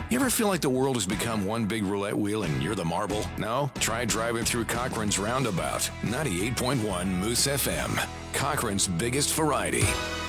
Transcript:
You ever feel like the world has become one big roulette wheel and you're the marble? No? Try driving through Cochran's Roundabout. 98.1 Moose FM. Cochran's biggest variety.